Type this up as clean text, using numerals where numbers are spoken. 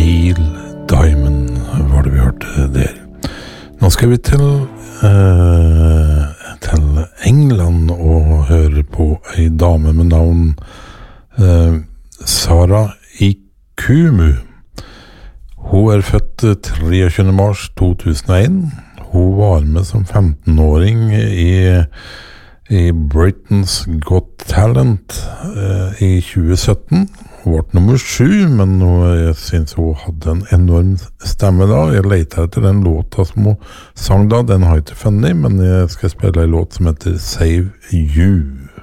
Neil Diamond var det vi hørte der. Nå skal vi til England og høre på en dame med navn Sara Ikumu. Hun født 23. mars 2001. Hun var med som 15-åring i Britain's Got Talent i 2017. Hun ble nummer 7, men jeg synes hun hadde en enorm stemme da. Jeg leter etter den låta som hun sang da. Den har jeg ikke funnet, men jeg skal spille en låt som heter Save You.